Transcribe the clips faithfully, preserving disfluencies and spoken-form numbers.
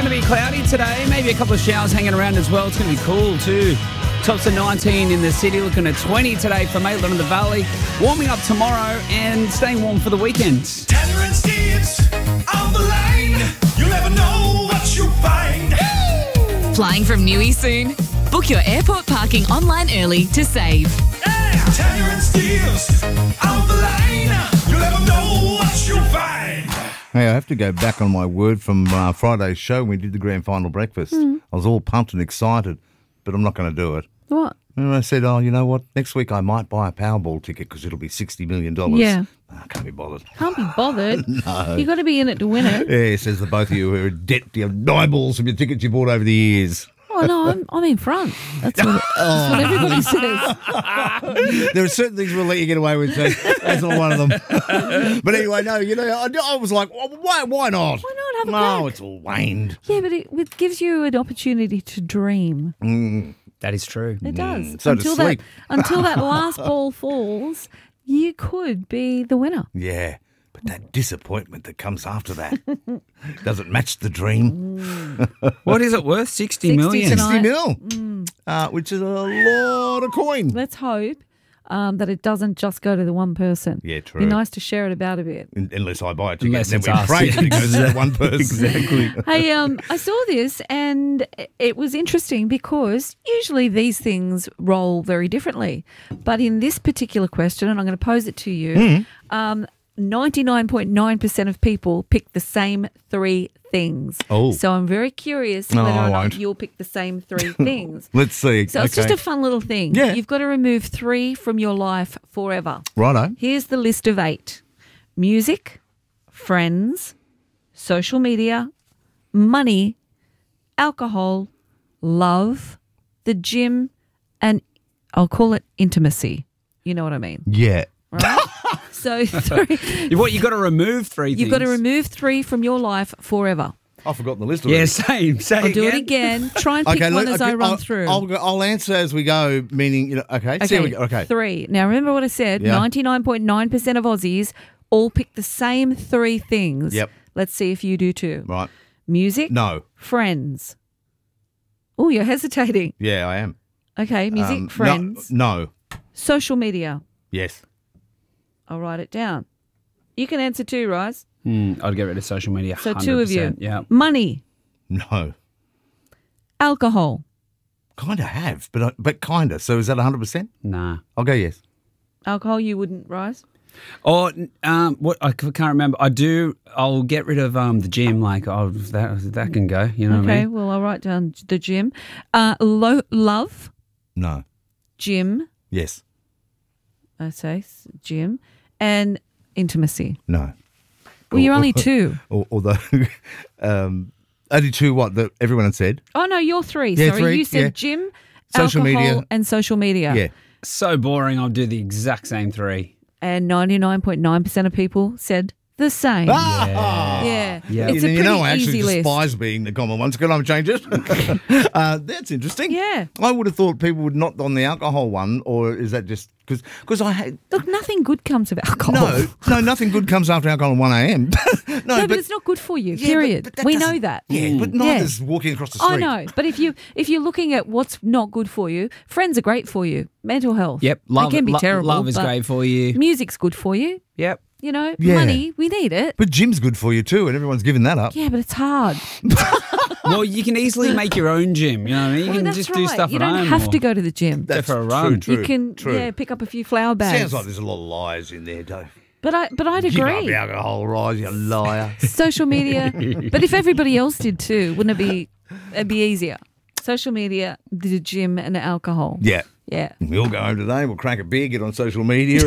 going to be cloudy today. Maybe a couple of showers hanging around as well. It's going to be cool too. Tops of nineteen in the city, looking at twenty today for Maitland and the Valley. Warming up tomorrow and staying warm for the weekend. Tanner and Steve's on the line. You never know what you'll find. Flying from Newey soon? Book your airport parking online early to save. Yeah. Tanner and Steve's on the line. You never know what you'll find. Hey, I have to go back on my word from uh, Friday's show when we did the grand final breakfast. Mm. I was all pumped and excited, but I'm not going to do it. What? And I said, oh, you know what? Next week I might buy a Powerball ticket because it'll be sixty million dollars. Yeah. I can't be bothered. Can't be bothered. No. You've got to be in it to win it. Yeah, says the both of you who are in debt to your eyeballs from your tickets you bought over the years. Oh, no, I'm, I'm in front. That's what, that's what everybody says. There are certain things we'll let you get away with, so that's not one of them. But anyway, no, you know, I, I was like, well, why, why not? Why not have a No, crack? it's all waned. Yeah, but it, it gives you an opportunity to dream. Mm. That is true. It does. So to until sleep. that until that last ball falls, you could be the winner. Yeah, but that disappointment that comes after that doesn't match the dream. What is it worth? sixty, sixty million. tonight. sixty mil, Mm. uh, which is a lot of coin. Let's hope um, that it doesn't just go to the one person. Yeah, true. Be nice to share it about a bit. Un- Unless I buy a ticket, Unless and then it's we us. pray that it goes to that one person. Exactly. Hey, um, I saw this and it was interesting because usually these things roll very differently. But in this particular question, and I'm going to pose it to you, Mm. um, ninety-nine point nine percent of people pick the same three things. Oh. So I'm very curious No, whether I or not won't. you'll pick the same three things. Let's see. So it's Okay. just a fun little thing. Yeah. You've got to remove three from your life forever. Righto. Here's the list of eight: music, friends, social media, money, alcohol, love, the gym, and I'll call it intimacy. You know what I mean, Yeah. right? So three, What, you've got to remove three you've got to things? remove three from your life forever. I've forgotten the list Yeah, already. same. Say I'll do it again. again. Try and pick one look, as okay, I run I'll, through. I'll, go- I'll answer as we go, meaning, you know, okay, see how we Okay, go. Okay. three. Now, remember what I said? Yeah. ninety-nine point nine percent of Aussies all pick the same three things. Yep. Let's see if you do too. Right. Music, No. friends. Oh, you're hesitating. Yeah, I am. Okay, music, Um, no- friends, No. social media. Yes. I'll write it down. You can answer two, Rise. Hmm, I'd get rid of social media. So two of you. one hundred percent, Yeah. Money, No. alcohol, Kind of have, but I- but kind of. So is that one hundred percent? Nah. I'll go yes. alcohol. You wouldn't, Rise. Or um, what? I c- can't remember. I do. I'll get rid of um the gym. Like, oh, that that can go. You know what I Okay, mean? well, I'll write down the gym. Uh, lo- love, No. gym. Yes. I say s- gym, and intimacy. No. Well, you're only two. Or, although, um, only two what that everyone had said. Oh no, you're three. Yeah, Sorry, three, you said yeah. gym, Social alcohol, media. and social media. Yeah. So boring. I'll do the exact same three. And ninety-nine point nine percent of people said the same. Ah! Yeah, Yeah. it's you, a you pretty know, I actually easy list. despise being the common ones. Can I change it? uh, that's interesting. Yeah. I would have thought people would not on the alcohol one, or is that just because? Because I had Look, nothing good comes of alcohol. no, no, nothing good comes after alcohol at one a.m. no, No, but, it's not good for you. Yeah, period. but- but that we know doesn't- that. Yeah, but Yeah. neither's walking across the street. I know, but if you if you're looking at what's not good for you, friends are great for you. Mental health. Yep. Love They can be lo- terrible. Love is but great for you. Music's good for you. Yep. You know, Yeah. money, we need it. But gym's good for you too, and everyone's giving that up. Yeah, but it's hard. Well, you can easily make your own gym. You know what I mean? You Well, can that's just right. do stuff you at don't home. have or to go to the gym. go for a run. True, you can true. yeah pick up a few flower bags. Sounds like there's a lot of lies in there, Dave. But I but I'd Give up agree. the alcohol, rise, you liar. Social media. But if everybody else did too, wouldn't it be it'd be easier? Social media, the gym, and alcohol. Yeah. Yeah. We all go home today, we'll crack a beer, get on social media.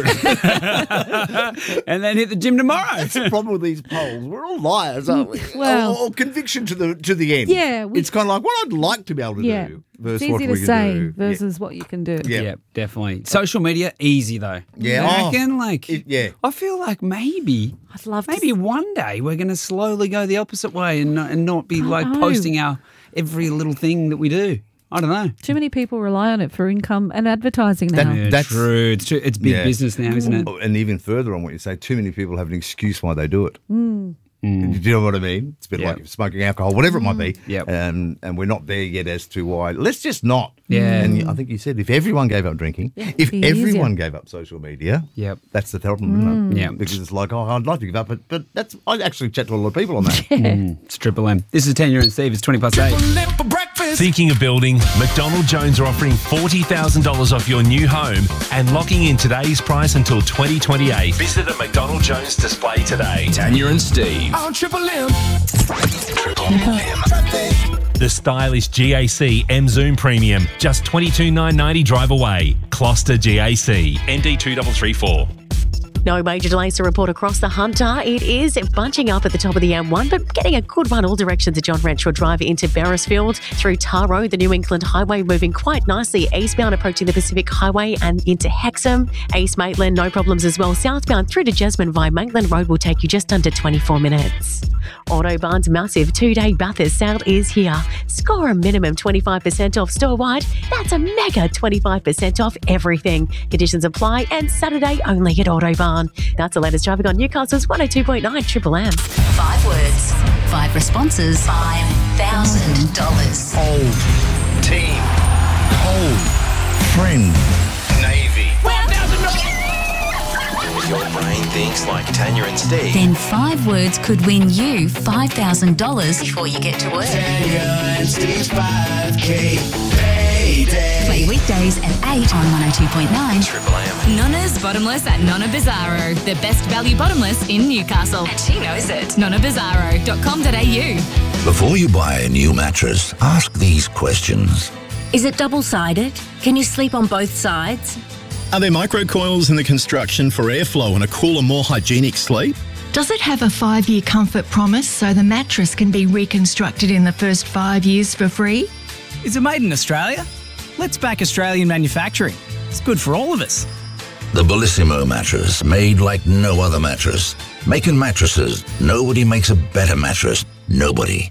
And then hit the gym tomorrow. That's the problem with these polls. We're all liars, aren't we? Well- or, or conviction to the to the end. Yeah, we- it's kind of like what I'd like to be able to Yeah. do It's versus easy what to we can say do. versus what you can do. Yeah. Yeah, definitely. Social media, easy though. Yeah. I Oh. reckon, like, It- yeah. I feel like maybe, I'd love to maybe s- one day we're going to slowly go the opposite way and not, and not be like know. posting our every little thing that we do. I don't know. Too many people rely on it for income and advertising now. That- Yeah, That's- true. It's true. It's big Yeah. business now, isn't it? Oh, and even further on what you say, too many people have an excuse why they do it. Mm. Do you know what I mean? It's a bit Yep. like smoking alcohol, whatever it might be. Yep. Um, and we're not there yet as to why. Let's just not. Yeah. And I think you said if everyone gave up drinking, if be everyone easier. gave up social media, Yep. that's the problem, isn't it? Yeah. Because it's like, oh, I'd like to give up, but, but that's I actually chat to a lot of people on that. It's Triple M. This is Tanya and Steve. It's twenty past eight. Limp for breakfast. Thinking of building? McDonald Jones are offering forty thousand dollars off your new home and locking in today's price until twenty twenty-eight. Visit a McDonald Jones display today. Tanya and Steve on Triple M. Triple M. The stylish G A C M Zoom Premium, just twenty-two thousand nine hundred ninety drive away. Gloucester G A C, N D two three three four. No major delays to report across the Hunter. It is bunching up at the top of the M one, but getting a good run all directions at John Renshaw Drive into Beresfield. Through Tar Road, the New England Highway moving quite nicely. Eastbound approaching the Pacific Highway and into Hexham. East Maitland, no problems as well. Southbound through to Jasmine via Maitland Road will take you just under twenty-four minutes. Autobarn's massive two-day Bathurst sale is here. Score a minimum twenty-five percent off store-wide. That's a mega twenty-five percent off everything. Conditions apply and Saturday only at Autobarn. That's the latest traffic on Newcastle's one oh two point nine Triple M. Five words, five responses, five thousand dollars. Old team, cold friend, Navy. Your brain thinks like Tanya and Steve. Then five words could win you five thousand dollars before you get to work. Tanya and Steve's five K payday. Play weekdays at eight on one oh two point nine. Triple M. Nonna's Bottomless at Nonna Bizarro, the best value bottomless in Newcastle. And she knows it. nonna bizarro dot com dot a u. Before you buy a new mattress, ask these questions. Is it double-sided? Can you sleep on both sides? Are there microcoils in the construction for airflow and a cooler, more hygienic sleep? Does it have a five-year comfort promise so the mattress can be reconstructed in the first five years for free? Is it made in Australia? Let's back Australian manufacturing. It's good for all of us. The Bellissimo mattress, made like no other mattress. Making mattresses, nobody makes a better mattress. Nobody.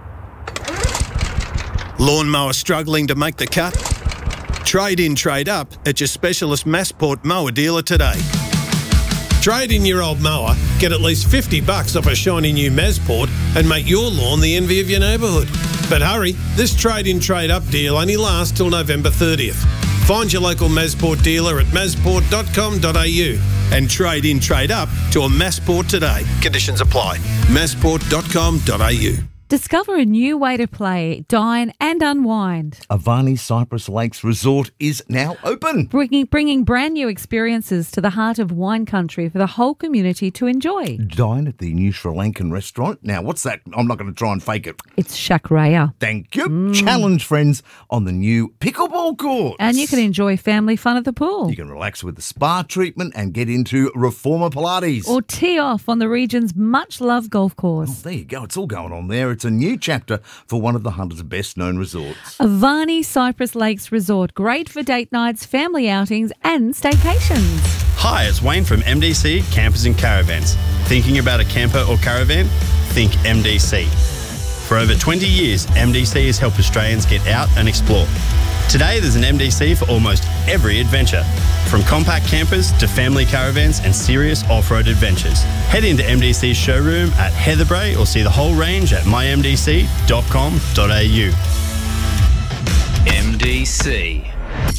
Lawnmower struggling to make the cut? Trade in, trade up at your specialist Massport mower dealer today. Trade in your old mower, get at least fifty bucks off a shiny new Massport and make your lawn the envy of your neighbourhood. But hurry, this trade in, trade up deal only lasts till November thirtieth. Find your local Massport dealer at massport dot com dot a u and trade in, trade up to a Massport today. Conditions apply. massport dot com dot a u. Discover a new way to play, dine and unwind. Avani Cypress Lakes Resort is now open. Bringing, bringing brand new experiences to the heart of wine country for the whole community to enjoy. Dine at the new Sri Lankan restaurant. Now, what's that? I'm not going to try and fake it. It's Shakraya. Thank you. Challenge friends on the new pickleball courts. And you can enjoy family fun at the pool. You can relax with the spa treatment and get into Reformer Pilates. Or tee off on the region's much-loved golf course. There you go. It's all going on there. It's a new chapter for one of the Hunter's best-known resorts. Avani Cypress Lakes Resort. Great for date nights, family outings and staycations. Hi, it's Wayne from M D C Campers and Caravans. Thinking about a camper or caravan? Think M D C. For over twenty years, M D C has helped Australians get out and explore. Today, there's an M D C for almost every adventure, from compact campers to family caravans and serious off-road adventures. Head into M D C's showroom at Heatherbrae or see the whole range at my m d c dot com dot a u. M D C.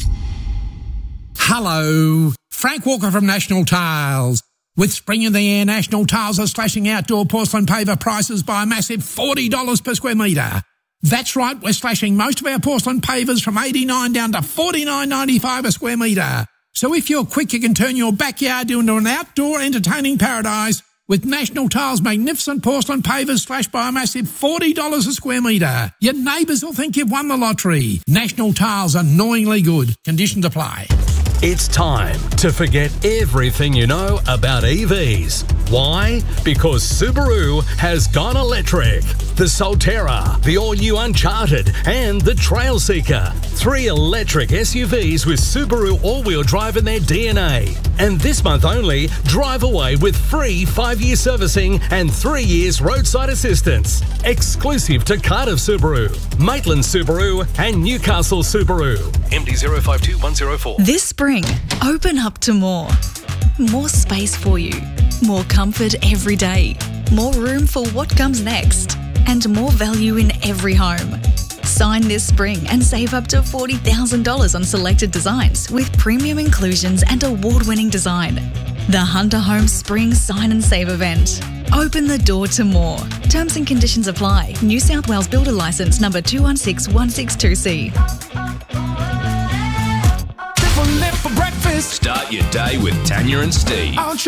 Hello, Frank Walker from National Tiles. With spring in the air, National Tiles are slashing outdoor porcelain paver prices by a massive forty dollars per square metre. That's right, we're slashing most of our porcelain pavers from eighty-nine dollars down to forty-nine ninety-five a square metre. So if you're quick, you can turn your backyard into an outdoor entertaining paradise with National Tiles' magnificent porcelain pavers slashed by a massive forty dollars a square metre. Your neighbours will think you've won the lottery. National Tiles, annoyingly good. Conditions apply. It's time to forget everything you know about E Vs. Why? Because Subaru has gone electric. The Solterra, the all-new Uncharted, and the Trailseeker. Three electric S U Vs with Subaru all-wheel drive in their D N A. And this month only, drive away with free five-year servicing and three years roadside assistance. Exclusive to Cardiff Subaru, Maitland Subaru, and Newcastle Subaru. M D zero five two one zero four. This spring, open up to more. More space for you. More comfort every day. more room for what comes next, and more value in every home. Sign this spring and save up to forty thousand dollars on selected designs with premium inclusions and award-winning design. The Hunter Homes Spring Sign and Save event. Open the door to more. Terms and conditions apply. New South Wales Builder Licence number two one six one six two C. For breakfast. Start your day with Tanya and Steve. I'll